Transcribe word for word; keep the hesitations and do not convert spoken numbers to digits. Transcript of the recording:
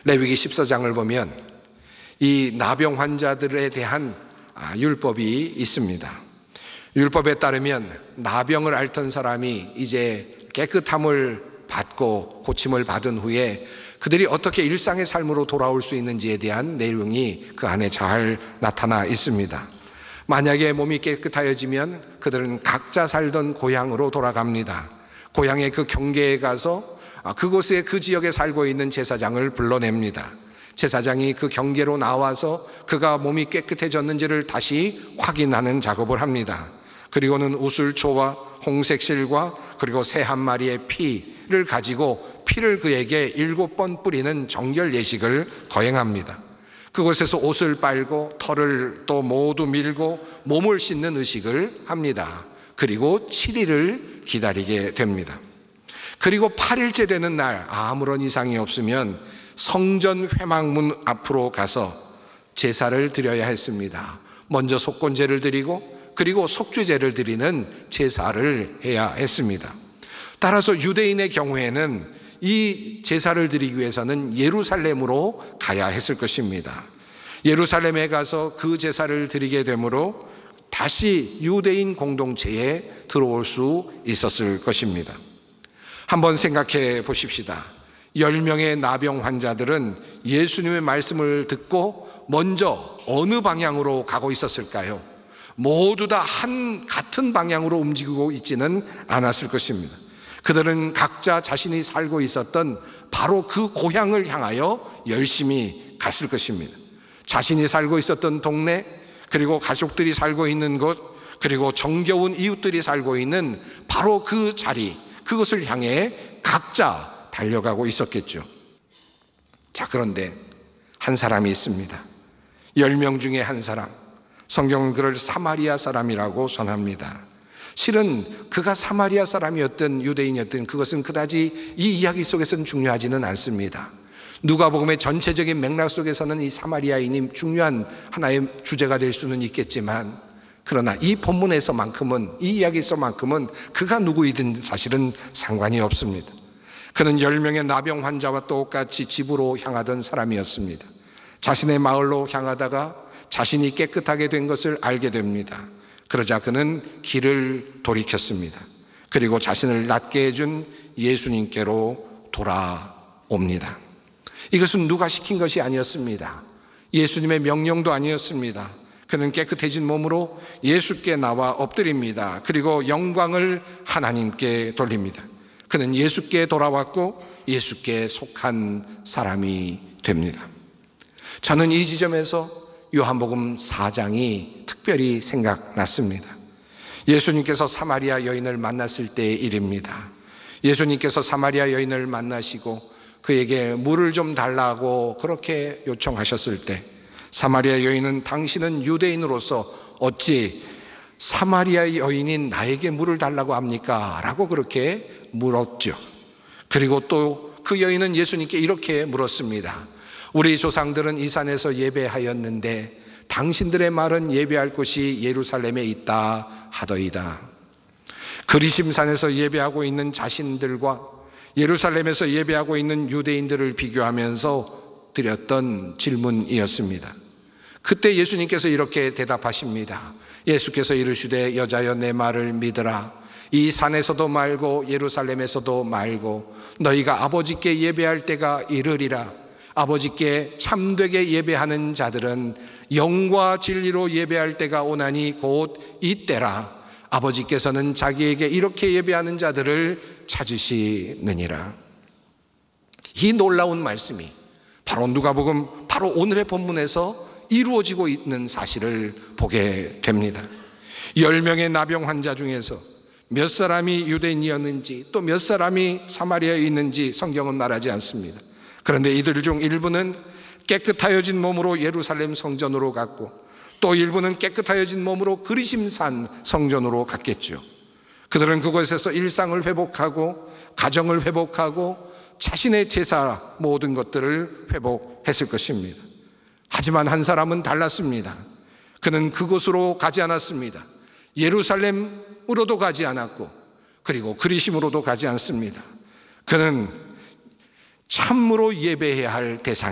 레위기 십사 장을 보면 이 나병 환자들에 대한 율법이 있습니다. 율법에 따르면 나병을 앓던 사람이 이제 깨끗함을 받고 고침을 받은 후에 그들이 어떻게 일상의 삶으로 돌아올 수 있는지에 대한 내용이 그 안에 잘 나타나 있습니다. 만약에 몸이 깨끗하여지면 그들은 각자 살던 고향으로 돌아갑니다. 고향의 그 경계에 가서 그곳에 그 지역에 살고 있는 제사장을 불러냅니다. 제사장이 그 경계로 나와서 그가 몸이 깨끗해졌는지를 다시 확인하는 작업을 합니다. 그리고는 우슬초와 홍색 실과 그리고 새 한 마리의 피를 가지고 피를 그에게 일곱 번 뿌리는 정결 예식을 거행합니다. 그곳에서 옷을 빨고 털을 또 모두 밀고 몸을 씻는 의식을 합니다. 그리고 칠 일을 기다리게 됩니다. 그리고 팔 일째 되는 날 아무런 이상이 없으면 성전 회막문 앞으로 가서 제사를 드려야 했습니다. 먼저 속건제를 드리고 그리고 속죄제를 드리는 제사를 해야 했습니다. 따라서 유대인의 경우에는 이 제사를 드리기 위해서는 예루살렘으로 가야 했을 것입니다. 예루살렘에 가서 그 제사를 드리게 되므로 다시 유대인 공동체에 들어올 수 있었을 것입니다. 한번 생각해 보십시다. 열 명의 나병 환자들은 예수님의 말씀을 듣고 먼저 어느 방향으로 가고 있었을까요? 모두 다 한 같은 방향으로 움직이고 있지는 않았을 것입니다. 그들은 각자 자신이 살고 있었던 바로 그 고향을 향하여 열심히 갔을 것입니다. 자신이 살고 있었던 동네, 그리고 가족들이 살고 있는 곳, 그리고 정겨운 이웃들이 살고 있는 바로 그 자리, 그것을 향해 각자 달려가고 있었겠죠. 자, 그런데 한 사람이 있습니다. 열 명 중에 한 사람, 성경은 그를 사마리아 사람이라고 전합니다. 실은 그가 사마리아 사람이었든 유대인이었든 그것은 그다지 이 이야기 속에서는 중요하지는 않습니다. 누가복음의 전체적인 맥락 속에서는 이 사마리아인이 중요한 하나의 주제가 될 수는 있겠지만, 그러나 이 본문에서만큼은, 이 이야기에서만큼은 그가 누구이든 사실은 상관이 없습니다. 그는 열 명의 나병 환자와 똑같이 집으로 향하던 사람이었습니다. 자신의 마을로 향하다가 자신이 깨끗하게 된 것을 알게 됩니다. 그러자 그는 길을 돌이켰습니다. 그리고 자신을 낫게 해준 예수님께로 돌아옵니다. 이것은 누가 시킨 것이 아니었습니다. 예수님의 명령도 아니었습니다. 그는 깨끗해진 몸으로 예수께 나와 엎드립니다. 그리고 영광을 하나님께 돌립니다. 그는 예수께 돌아왔고 예수께 속한 사람이 됩니다. 저는 이 지점에서 요한복음 사 장이 특별히 생각났습니다. 예수님께서 사마리아 여인을 만났을 때의 일입니다. 예수님께서 사마리아 여인을 만나시고 그에게 물을 좀 달라고 그렇게 요청하셨을 때, 사마리아 여인은 당신은 유대인으로서 어찌 사마리아 여인인 나에게 물을 달라고 합니까? 라고 그렇게 물었죠. 그리고 또 그 여인은 예수님께 이렇게 물었습니다. 우리 조상들은 이 산에서 예배하였는데 당신들의 말은 예배할 곳이 예루살렘에 있다 하더이다. 그리심산에서 예배하고 있는 자신들과 예루살렘에서 예배하고 있는 유대인들을 비교하면서 드렸던 질문이었습니다. 그때 예수님께서 이렇게 대답하십니다. 예수께서 이르시되 여자여 내 말을 믿으라. 이 산에서도 말고 예루살렘에서도 말고 너희가 아버지께 예배할 때가 이르리라. 아버지께 참되게 예배하는 자들은 영과 진리로 예배할 때가 오나니 곧 이때라. 아버지께서는 자기에게 이렇게 예배하는 자들을 찾으시느니라. 이 놀라운 말씀이 바로 누가복음, 바로 오늘의 본문에서 이루어지고 있는 사실을 보게 됩니다. 열 명의 나병 환자 중에서 몇 사람이 유대인이었는지 또 몇 사람이 사마리아에 있는지 성경은 말하지 않습니다. 그런데 이들 중 일부는 깨끗하여진 몸으로 예루살렘 성전으로 갔고 또 일부는 깨끗하여진 몸으로 그리심산 성전으로 갔겠죠. 그들은 그곳에서 일상을 회복하고 가정을 회복하고 자신의 제사 모든 것들을 회복했을 것입니다. 하지만 한 사람은 달랐습니다. 그는 그곳으로 가지 않았습니다. 예루살렘으로도 가지 않았고 그리고 그리심으로도 가지 않습니다. 그는 참으로 예배해야 할 대상